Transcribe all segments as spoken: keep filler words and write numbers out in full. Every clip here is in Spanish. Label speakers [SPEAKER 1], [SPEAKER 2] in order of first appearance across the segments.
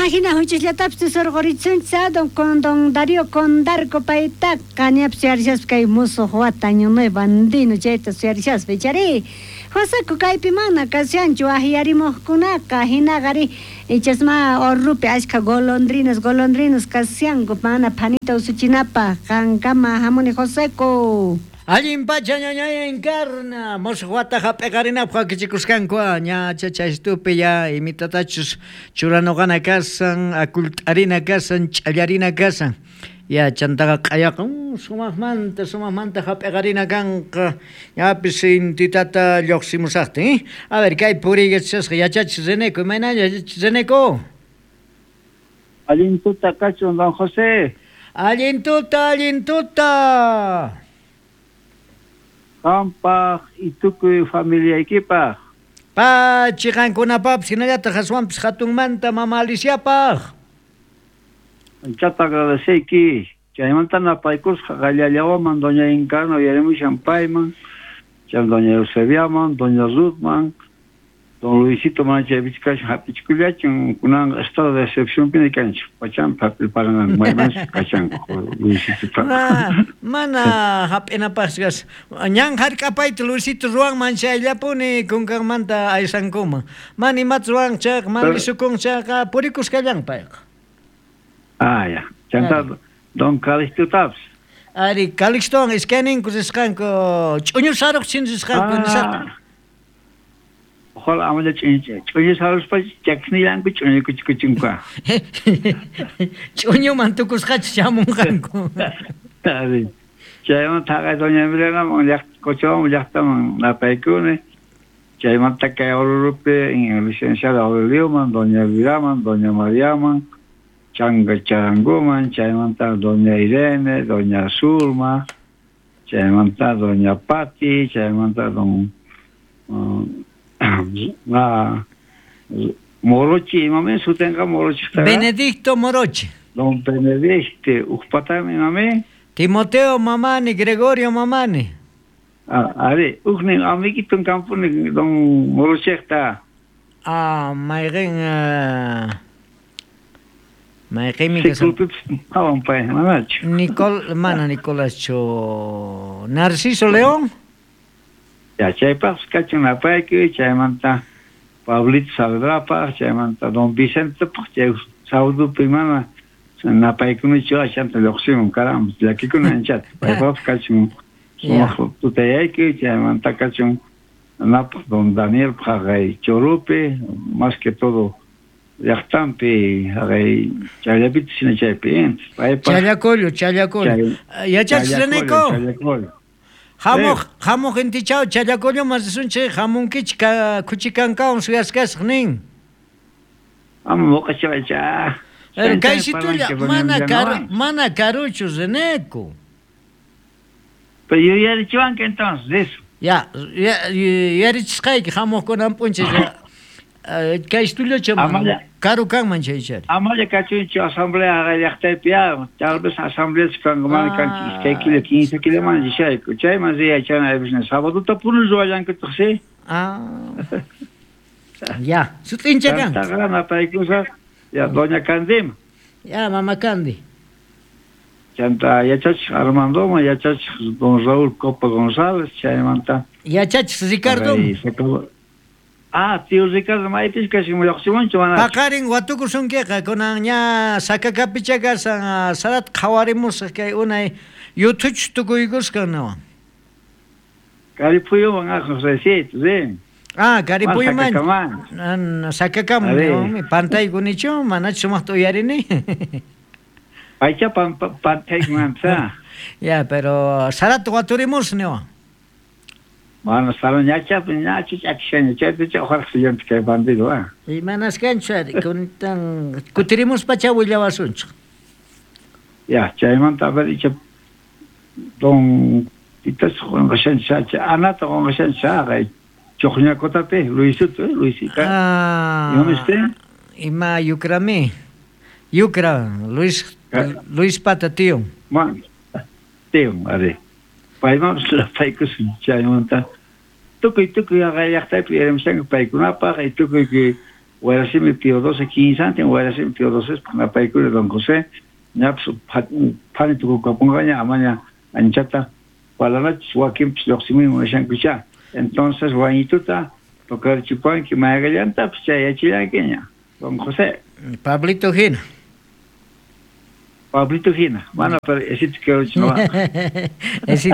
[SPEAKER 1] hina huchislataps tusurqorichuncha don con don Darío Condarco paita kaniap siarchas kay muso huataño no bandino chayta siarchas bechari Jose kukaypi mana kasianchu ahiyarimojkunaka hinagari ichasma orrupi ashka golondrinos golondrinos kasianku mana panita usuchinapa kankama hamuni Joseco
[SPEAKER 2] Allin pacha ñaña encarna moshuata hapegarina phakichikuskanku ña chachaistupi ya imitatachus churanogana kasan akultarina kasan challarina kasan ya chantaga qayaqa sumaqmanta sumaqmanta hapegarina kanqa ya pisin titata lluqsimusaqti a ver kay purichasqa yachachisreneko imayna yachachisreneko
[SPEAKER 3] Allin tuta kachun don José
[SPEAKER 2] Allin tuta allin tuta
[SPEAKER 3] Kampa itukuy familia equipa.
[SPEAKER 2] Pa chiqankunapap sinallata haswanpis hatunmanta mama Aliciapaq.
[SPEAKER 3] Chata agradeceyki. Chaymanta napaykusqa qallallawaman doña Encarno yarimushan payman. Chay doña Eusebiaman, doña Ruthman, don Luisito Manchevich hapichkullachun kunan estado de excepción pini kanchu. Pachan papel parangan maymas kachan Luisito.
[SPEAKER 2] Mana hapena pasgas. Nyang harkapay Luisito ruang manchayllapuni kunkanmanta aysankuma. Mani mat ruang chak mani sukung chak purikus kallang payq.
[SPEAKER 3] Ah ya. Chanta don Calixto taps.
[SPEAKER 2] Ari Calixto ang scanning kusiskanko. Chunyo sarok sinsiskanko nisat.
[SPEAKER 3] Ojalá amala chinche. Chunyo saros pa jacksni lang bi chunyo kuchikuchungka.
[SPEAKER 2] Chunyo mantukus kach chamung kanko.
[SPEAKER 3] Tadi. Chayman taga doña Emiliana mon yak kocho mon yakta mon la paikune. Chayman taka Europe en licenciada Aurelioman, doña Viraman, doña Mariaman, Changa Charangoman, chayman ta doña Irene, doña Zulma, chayman ta doña Pati, chayman ta don la Morochi, mame sutenga Morochi.
[SPEAKER 2] Benedicto Morochi.
[SPEAKER 3] Don Benedicto, ukpatami mame.
[SPEAKER 2] Timoteo Mamani, Gregorio Mamani.
[SPEAKER 3] Ah, are, ukni amiguito en campo ni don Morochi está.
[SPEAKER 2] Ah, maygen maygen mi
[SPEAKER 3] casa. Awan pa, manacho.
[SPEAKER 2] Nicol, mana Nicolás Cho. Narciso León.
[SPEAKER 3] Ya chaypas kachun la paike, chaymanta Pablito Saldrapa, chaymanta don Vicente, chay saudu primana na paikuni cho achanta loxim karam, ya kikuna enchat. Paypas kachun sumo tutayake, chaymanta kachun nap don Daniel Pagay Chorupe, más que todo Yachtampi, Agay Chayapit sin chaypien.
[SPEAKER 2] Chayacolio, chayacolio. Ya chachreneko.
[SPEAKER 3] Chayacolio.
[SPEAKER 2] Hamo hamo gente chao chayacolio mas sunche hamon kichka kuchikankaon suyaskas ning.
[SPEAKER 3] Amo kachacha.
[SPEAKER 2] El kaisitulla mana caro mana carucho zeneko.
[SPEAKER 3] Pero yo ya dicho que entonces eso.
[SPEAKER 2] Ya, ya ya richkai que hamo con ampunche ya. Kaisitulla chama. Caro kan manchaichar.
[SPEAKER 3] Amale kachuncho asamblea gayakta pia, tal vez asamblea kangaman kan kekile quince kilo man jishay. Kuchay mazia chana business. Sábado ta punu zoyan que tse.
[SPEAKER 2] Ah. Ya, sutincha kan.
[SPEAKER 3] Ta grana paikusa. Ya doña Candim.
[SPEAKER 2] Ya mama Candy.
[SPEAKER 3] Chanta ya chach Armando, ya chach don Raúl Copa González, chaymanta.
[SPEAKER 2] Ya chach Ricardo.
[SPEAKER 3] Ah, tío Ricardo Maitis casi muy oximón chumana.
[SPEAKER 2] Pakarin watuku sunke ka konanya sakakapichaga sa sarat khawarimus ke unai yutuch tukuigus kana.
[SPEAKER 3] Karipuyo mga Josecito, sí.
[SPEAKER 2] Ah, karipuyo man. An sakakam mi pantay kunicho manach sumahto yarini.
[SPEAKER 3] Paicha pan pantay man sa.
[SPEAKER 2] Ya, pero sarat waturimus no.
[SPEAKER 3] Bueno, salon ya cha ya cha action cha cha ojar siguiente que bandido ah.
[SPEAKER 2] Y manas cancha con tan kutiremos pacha huilla basuncho.
[SPEAKER 3] Ya, chayman ta ver cha don titas con gashan cha anata con gashan cha gai. Chokhnya kota pe Luisito, Luisita.
[SPEAKER 2] Ah.
[SPEAKER 3] ¿No este?
[SPEAKER 2] Ima Yukrami. Yukra, Luis Luis Patatio.
[SPEAKER 3] Man. Teo, are. Paimam la paikus chayman ta. Tukoy tukoy agay yakta pi erem sang paikuna pa kay tukoy ki Guarasimi Pío doce, quince años, Guarasimi Pío doce, para Paicure Don José, ya pues, pan tu capungaña, amaña, anchata, para la Joaquín Psioximi, Moshankucha. Entonces, Juanituta, tocar chipán, que me haga llanta, pues ya ya chilaqueña, Don José.
[SPEAKER 2] Pablito Gina.
[SPEAKER 3] Pablito Gina, mana, pero ese que hoy no va.
[SPEAKER 2] Ese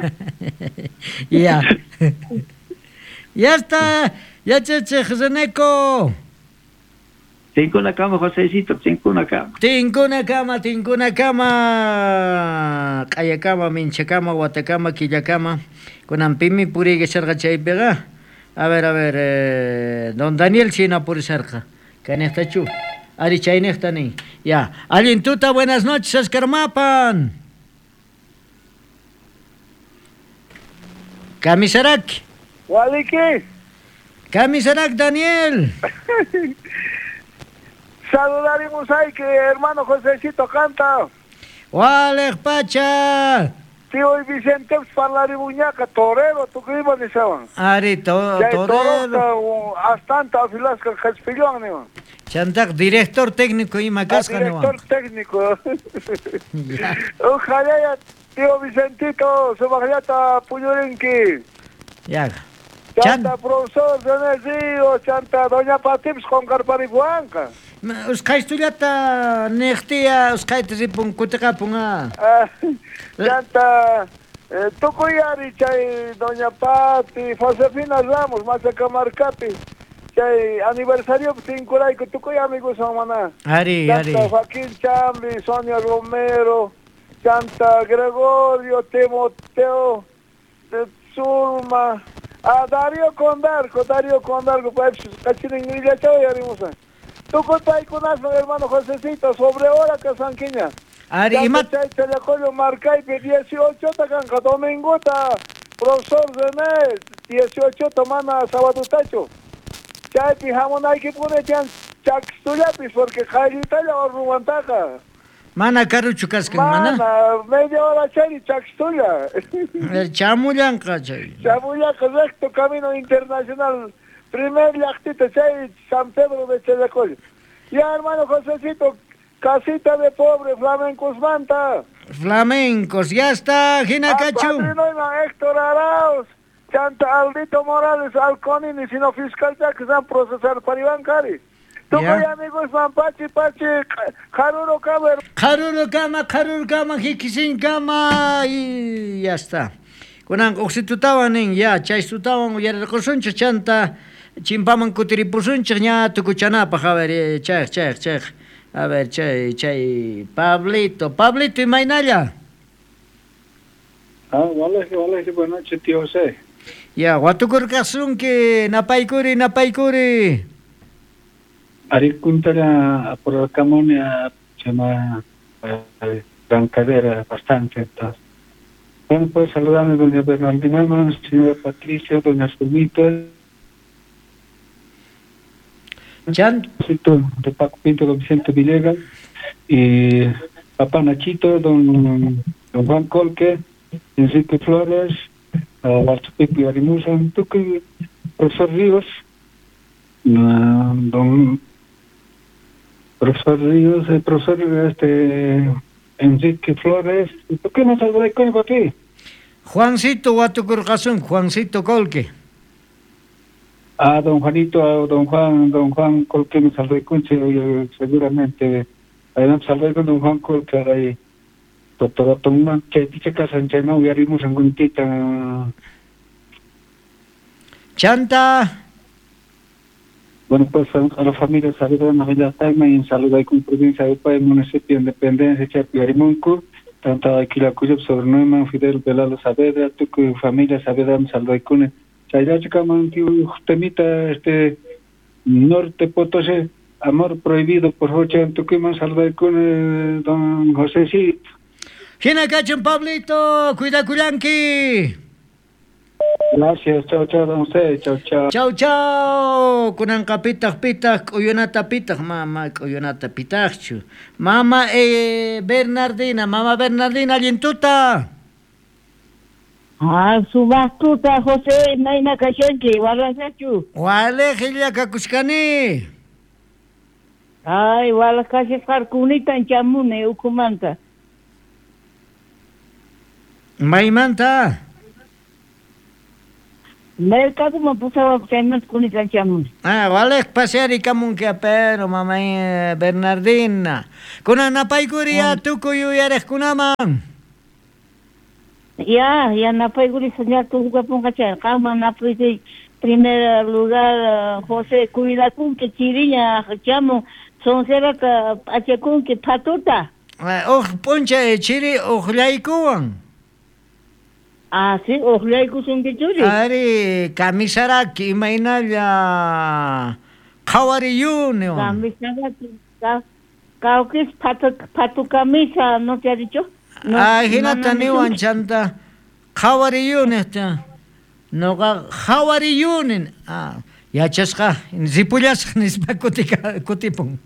[SPEAKER 2] ya. Ya está, ya cheche, Joseneco.
[SPEAKER 3] Tengo una cama, Josécito, tengo una cama.
[SPEAKER 2] Tengo una cama, tengo una cama. Kaya cama, mincha cama, guatacama, quilla cama. Con ampimi puri que serga chay pega. A ver, a ver, eh, don Daniel China puri serga. Canesta chu. Ari chay nesta ni. Ya. Alintuta, buenas noches, Escarmapan. Camisarak.
[SPEAKER 4] Waliki.
[SPEAKER 2] Camisarak, Daniel.
[SPEAKER 4] Saludaremos ahí que hermano Josécito canta.
[SPEAKER 2] Walek Pacha.
[SPEAKER 4] Tío y Vicente parlare buñaca, torero, tu clima de saban.
[SPEAKER 2] Ari, to, torero.
[SPEAKER 4] Hasta filasca Caspillón, ¿no?
[SPEAKER 2] Chantak, director técnico y macasca, ¿no?
[SPEAKER 4] Director técnico. Ojalá ya, tío Vicentito, se bajata Puñurinki.
[SPEAKER 2] Ya.
[SPEAKER 4] Chanta profesor Denezio, chanta doña Patips con Carparibuanca.
[SPEAKER 2] Uskay estudiata nextia, uskay tisipun kutakapunga.
[SPEAKER 4] Chanta Tukuyari chay doña Pati, Josefina Ramos, Machaca Marcapi. Chay aniversario cincuray que tukuy amigos amana.
[SPEAKER 2] Ari, Ari.
[SPEAKER 4] Chanta Joaquín Chambi, Sonia Romero, Chanta Gregorio, Timoteo, Zulma. A Darío Condarco, Darío Condarco, pues, cachín ya chavo ya vimos. Tú contás con eso, hermano Josécito, sobre hora que sanquiña.
[SPEAKER 2] Ari, mat.
[SPEAKER 4] Chay, Telecollo Marcaipe, dieciocho, tacanca, domingo, ta, profesor René, dieciocho, tomana, sábado tacho. Chay, pijamón, hay que poner chan, chacstulapis, porque Jairita ya va a rumantaca.
[SPEAKER 2] Mana karuchukas kan mana?
[SPEAKER 4] Mana, media hora chay, chacstulla.
[SPEAKER 2] Chamuyanka chay.
[SPEAKER 4] Chamuyanka, recto camino internacional. Primer yactito, chay, San Pedro de Telecollo. Ya, hermano Josécito, casita de pobre, flamencos manta.
[SPEAKER 2] Flamencos, ya está, Ginacachu.
[SPEAKER 4] Héctor Arauz, Chanta Aldito Morales, Alconini, sino fiscal ya que se han procesado para Iván Cari. Tú
[SPEAKER 2] Ya.
[SPEAKER 4] voy amigos, man, Pachi, Pachi, Jaruro Cama.
[SPEAKER 2] Karuru kama, karuru kama, hikisin kama, y ya está. Kunan oxitutawanin, ya, chaystutawan, ya rekosuncha chanta, chimpaman kutiripusuncha, ya, tukuchanapa, a ver, chay, chay, chay. A ver, chay, chay, Pablito, Pablito y Mainalla.
[SPEAKER 3] Ah, vale, vale, buenas noches, tío José.
[SPEAKER 2] Ya, watukurkasunki, napaykuri, napaykuri.
[SPEAKER 3] Aricuntara por la camonia se llama eh, gran cadera bastante. Entonces. Bueno, pues saludarme doña Bernardina, señora Patricia, doña Zulmita,
[SPEAKER 2] Chan,
[SPEAKER 3] de Paco Pinto, don Vicente Villegas, y papá Nachito, don, don Juan Colque, Enrique Flores, uh, Arzupipi Arimusa, Tuque, profesor Ríos, uh, don profesor Ríos, el profesor este Enrique Flores, ¿y por qué no salgo de coño, papi?
[SPEAKER 2] Juancito watukurkasun, Juancito Colque.
[SPEAKER 3] A don Juanito, a don Juan, don Juan Colque me salvé con seguramente. Además salvé con don Juan Colque ahí. Doctor Tomán, que dice que se enchena y harimos en Guintita.
[SPEAKER 2] Chanta.
[SPEAKER 3] Bueno, pues a la familia saludos en Navidad Taima y un saludo ahí con provincia de Pay, municipio de Independencia, Chapi Arimonco. Tanto aquí la cuya sobre Neumann, Fidel Velalo Saavedra, tu familia Saavedra, me saludo ahí con Chayrachica, Mantiu, Temita, este, Norte Potosí, amor prohibido por Jocha, tu que me saludo ahí con eh, don José Sí.
[SPEAKER 2] Hinacachun Pablito, cuida cuyanki.
[SPEAKER 3] Gracias, chao, chao, don José, chao, chao.
[SPEAKER 2] Chau, chau. Kunan kapitak pitak, uyunata pitak, mama, uyunata pitakchu. Mama eh, Bernardina, mama Bernardina, lintuta.
[SPEAKER 5] Ah, subastuta, José, naina kashonki, wala sachu.
[SPEAKER 2] Wale, hilia kakuskani.
[SPEAKER 5] Ay, wala kasi karkunitan chamune ukumanta.
[SPEAKER 2] Maymanta.
[SPEAKER 5] Mercado mapusaba chayman kunitan chamune.
[SPEAKER 2] Ah, wala pasear ikamun que pero mamay Bernardina. Kuna napaykuria tukuyu yarek kunaman.
[SPEAKER 5] Ya, ya napay guri señor tu gapon kachan. Kama napay de primer lugar José Cuidacun que chiriña chamo son cerca achakun que patuta.
[SPEAKER 2] Oh, ponche chiri ojlaikuan.
[SPEAKER 5] Ah, sí, ojlaiku son que churi.
[SPEAKER 2] Ari kamisaraki mainalla kawariyune.
[SPEAKER 5] Kamisara ka kaukis patu patu camisa no te ha dicho.
[SPEAKER 2] No, ah, hinata ni wanchanta kawariyune ta. No ga kawariyune. Ah, ya chasqa zipullas nispakutika kutipun.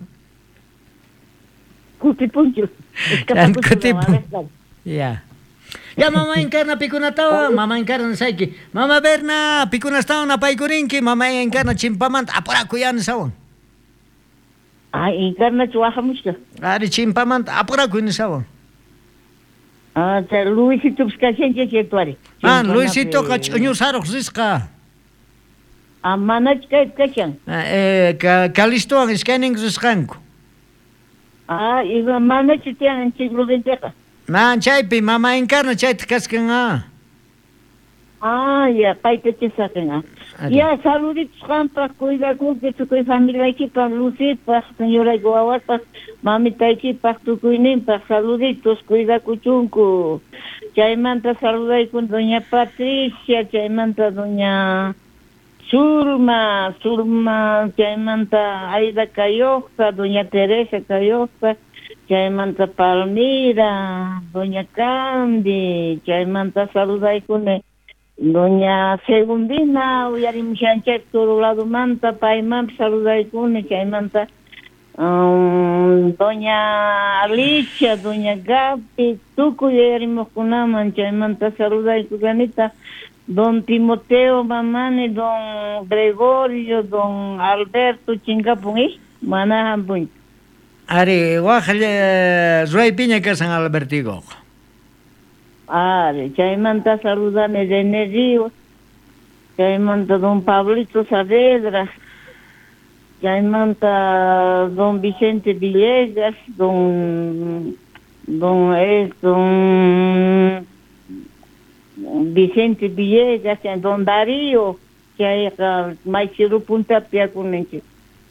[SPEAKER 5] Kutipuncho.
[SPEAKER 2] Yan kutipun. Ya. Ya mama encarna pikunatawa, mama encarna saiki. Mama Berna pikunastawa na paikurinki, mama encarna chimpamant apura kuyan sawan.
[SPEAKER 5] Ah, encarna chuajamushka.
[SPEAKER 2] Ari chimpamant apura kuyan sawan.
[SPEAKER 5] Ah, te Luisito Pskachenche Chetuari.
[SPEAKER 2] Ah, Luisito kachunyu sarok ziska.
[SPEAKER 5] Ah, manachka kachan.
[SPEAKER 2] Eh, kalistoan scanning ziskanku.
[SPEAKER 5] Ah, y manachka tienen siglo veinte.
[SPEAKER 2] Man chaypi mama encarna chayta kaskan.
[SPEAKER 5] Ah, ya, paita chesakan. Ya, saluditos campa, cuida con que tu familia aquí para lucir, para señora Guaguas, para mamita aquí para tu cuinin, para saluditos, cuida cuchunco. Chaimanta saluda con doña Patricia, chaimanta doña Zulma, Zulma, chaimanta Aida Cayosa, doña Teresa Cayosa, chaimanta Palmira, doña Candy, chaimanta saluda con doña Segundina, uyarim shanchet turu lado manta, paimam saluda con chaimanta um, doña Alicia, doña Gapi, tuku uyarimos kunaman, chaimanta saluda con don Timoteo Mamani, don Gregorio, don Alberto Chingapungi, manahan.
[SPEAKER 2] Ari, wajale, Ruay Piña que San Albertigo.
[SPEAKER 5] Ari, chaimanta saludame de Nerío, chaimanta don Pablito Saavedra, chaimanta don Vicente Villegas, don, don, es, don Vicente Villegas, don Darío, que hay Maichiru Punta Piacunenche,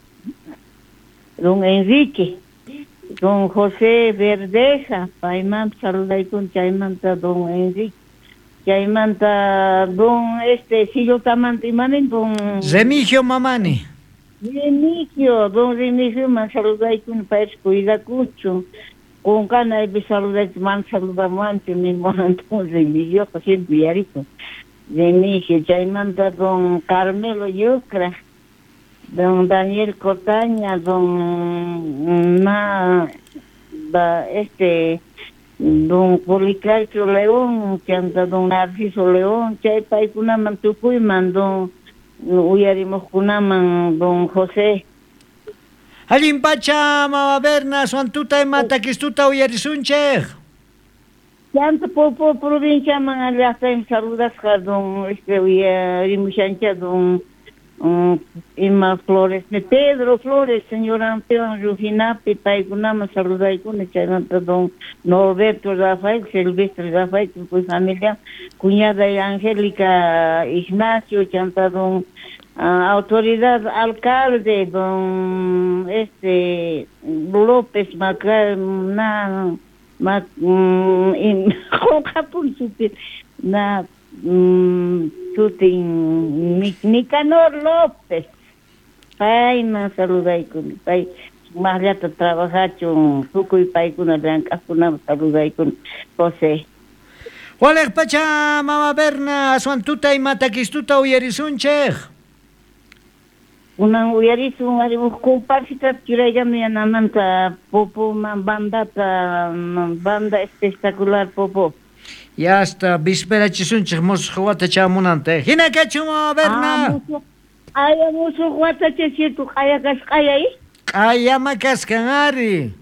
[SPEAKER 5] don Enrique, don José Verdeja, paimam saludai con chaimanta don Enrique, chaimanta don este Sillo Tamantimanen, don
[SPEAKER 2] Remigio Mamani.
[SPEAKER 5] Remigio, don Remigio man saludai con paes cuida cucho, con cana y saludai man saludamante mi man don Remigio, José Villarito, Remigio, chaimanta don Carmelo Yucra, don Daniel Cotaña, don na, da, este, don Policarpio León, que anda don Narciso León, chay pay kunaman tukuyman, don uyarimos kunaman, don José.
[SPEAKER 2] Allin pacha mama Berna, suantuta y mata kistuta uyarisunche.
[SPEAKER 5] Yanta popo provincia man allá en saludas don este uyarimushancha don Um, Ima Flores, de Pedro Flores, señora Anteón Rufinapi, Paigunama, saludai con chaimanta don Norberto Rafael, Silvestre Rafael, pues familia, cuñada y Angélica Ignacio, chanta don uh, autoridad alcalde, don este López Macar, na, ma, um, in, na, um, Tutin Nicanor López. Pai, ma saludai con pai. Mariata trabajar con Tuco y pai con Blanca, con saludai con José.
[SPEAKER 2] Walek pacha mama Berna, suantuta y matakistuta uyarisunche.
[SPEAKER 5] Una uyarisun aribu comparsita kiraya mi anamanta popo man bandata banda espectacular popo.
[SPEAKER 2] Ya hasta víspera chisunche mos juata chamunante. Hina que chuma Berna.
[SPEAKER 5] Ay, mucho juata chesitu kaya kas kaya i.
[SPEAKER 2] Kayama kaskanari.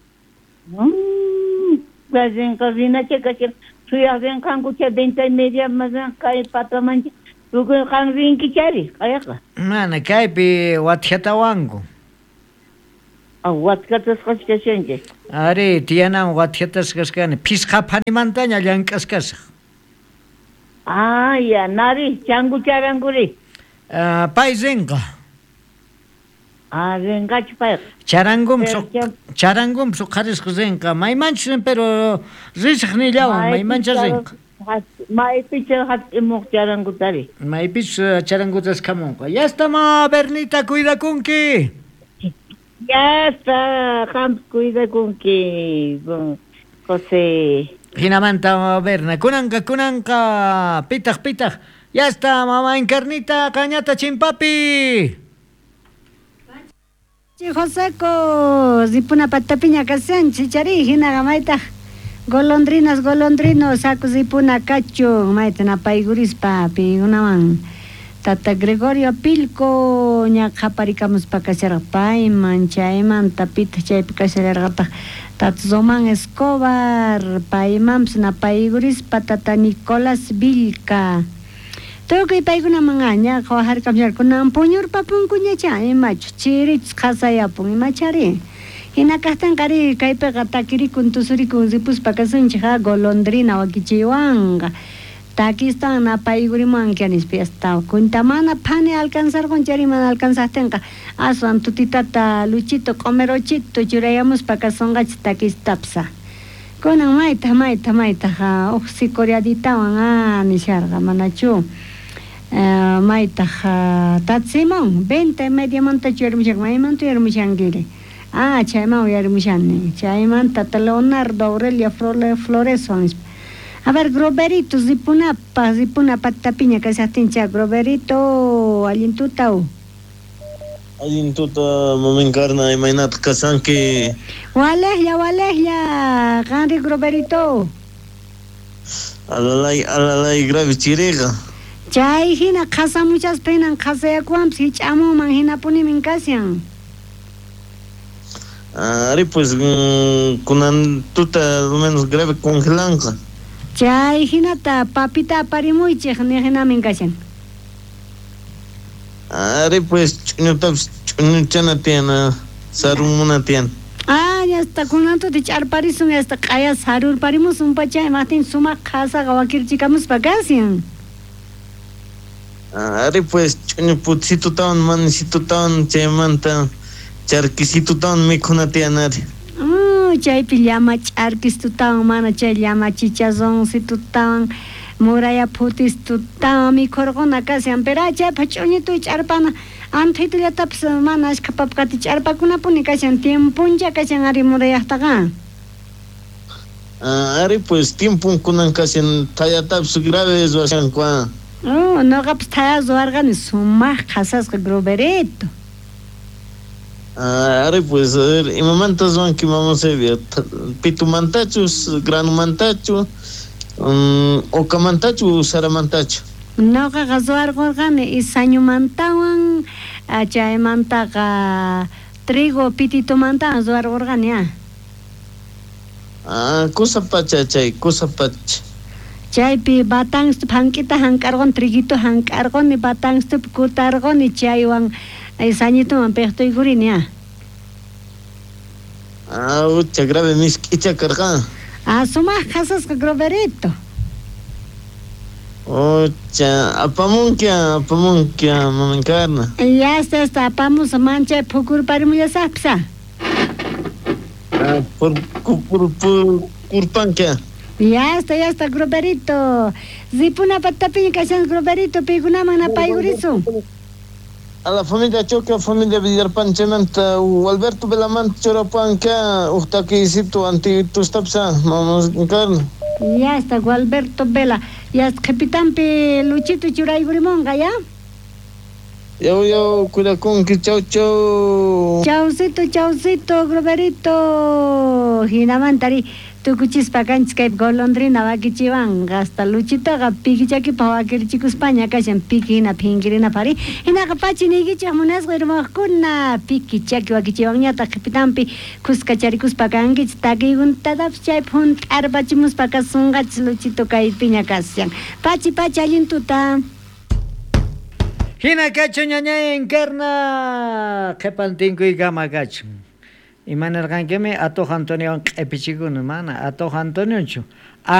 [SPEAKER 5] Mm, Gazen kazina che kache suya zen kangu che veinte media mazan kai patamanchi. Lugu kan rinki chari kayaka.
[SPEAKER 2] Mana kaypi watjatawangu.
[SPEAKER 5] Watkatas kashkashenje.
[SPEAKER 2] Ari tiyanan watjatas kaskani. Pisqapani mantaña llank'askasaq.
[SPEAKER 5] Ah, ya nari changu charanguri.
[SPEAKER 2] Uh, Paizenqa.
[SPEAKER 5] Ah, rengachi pay.
[SPEAKER 2] Charangum so charangum so qarisqa zenqa. Maymanchis pero risaq nillawan maymanchis zenqa.
[SPEAKER 5] Maypicha hat imuk charangutari.
[SPEAKER 2] Maypis charangutas kamunqa. Ya está ma Bernita cuidakunki.
[SPEAKER 5] Ya está, Ham cuida con que José.
[SPEAKER 2] Hinamanta Berna, kunanka kunanka pitaq pitaq. Ya está mamá encarnita cañata chimpapi.
[SPEAKER 1] Chi Joseco, zipuna patapiña kasan chichari hina gamaita. Golondrinas golondrinos saco zipuna cacho, maitana paiguris papi unaman. Tata Gregorio Pilco ña qaparikamus pakasarqpay manchayman tapita chaypi kashararqapaq tata Zoman Escobar paymanpas na paygurispa tata Nicolás Vilca tukuy paykunaman ña qawajarkamsharkunan puñurpapunkuñacha imachu chirichus qasayapun imachari hina kaqtanqari kaypiqa takirikun tusurikun ripuspa kasunchik golondrina wakichiwanqa Takistan na paiguriman kianis fiesta kuntamana pane alcanzar con chariman alcanzastenka aswan tutitata luchito comerochito churayamos pa kasongach takistapsa kunan maita maita maita ha oxi koreadita wan nisharga manachu maita ha tatsimon veinte media monta churmushak maiman tu yermushangire ah chayman yermushani chayman tata Leonardo Aurelia Flores A ver, Groberito, zipunapa, zipunapa tapiña que se atincha, Groberito, alintutau.
[SPEAKER 6] Alintuta, momencarna, imainat kasanki.
[SPEAKER 1] Walehya, walehya, Gandhi Groberito.
[SPEAKER 6] Alalay, alalay, grave chiriga.
[SPEAKER 1] Chay, hina, casa muchas penas, casa ya cuams, hichamo, manjina puni mincasian.
[SPEAKER 6] Ari, pues, kunan tuta, lo menos grave congelanca.
[SPEAKER 1] Chay hinata papita parimuychik nihina minkashan.
[SPEAKER 6] Ari pues chuñutas chuñuchana tiana sarumuna tian.
[SPEAKER 1] Ah, ya está kunanto de charparisun ya está kaya sarur parimusun pachay matin suma casa gawakirchikamus pagasian.
[SPEAKER 6] Ari pues chuñu putsito taon manisito taon chaymanta charquisito taon mikuna tianari.
[SPEAKER 1] Chay llama charquis tutawan mana chay llama chichazón si tutawan muraya putis tutawan mi korgona kasian pero chay pachuñito charpana antito ya taps mana escapapkati charpakuna puni kasian tiempuncha kasian ari muraya taga
[SPEAKER 6] ari pues tiempun kunan kasian taya taps grave es vasan kwa
[SPEAKER 1] oh no gaps taya zoargan suma casas Groberito.
[SPEAKER 6] Ah, ahora pues, a ver, y momentos van que vamos a ver, pitu mantachos, grano mantacho, um, oca mantacho, sara mantacho.
[SPEAKER 1] No cagazoar gorgane, y saño mantawan, chay mantaga, trigo, pitito mantawan, zoar gorgane,
[SPEAKER 6] ah. cosa pacha, chay, cosa pacha.
[SPEAKER 1] Chay pi batang stup hankita hankargon, triguito hankargon, ni batang stup kutargon, ni chay wang, ay sañito man pehto igurin
[SPEAKER 6] ah ucha grave mis kicha carga
[SPEAKER 1] ah suma casas que Groberito
[SPEAKER 6] ocha apamunkia apamunkia momencarna
[SPEAKER 1] ya está está apamos mancha pukur parimuya sapsa
[SPEAKER 6] ah por por por kurpankia
[SPEAKER 1] ya está ya está Groberito zipuna patapiña kasan Groberito piguna mana paigurisu
[SPEAKER 6] a la familia Choque, familia Villarpan, Chementa, Alberto Belamant, Chorapanca, Uxtaquisito, Antitustapsa, vamos a carne.
[SPEAKER 1] Ya está, Alberto Vela. Ya está, capitán Pe Luchito Churay Gurimonga, ¿ya?
[SPEAKER 6] Yo, yo, cuida con que chau, chau.
[SPEAKER 1] Chaucito, chaucito, Groverito. Hinamantari, tu kuchispa kanchkay golondrina wakichiwan. Hasta luchita ga piki chaki pawakir chiku España kashan piki na pingirina pari. Hinaka pachi nigichi hamunas ghermakuna piki chaki wakichiwan nyata kapitampi kuskacharikus pakangich taki untadap chay punt arbachimus pakasungach luchito kay piña kasyan. Pachi pachi alintuta.
[SPEAKER 2] Hina kacho ñaña encarna qepantinkuy gama kacho. Imanarqankimi Atoq Antonio q'ipichikuna mana Atoq Antoniochu.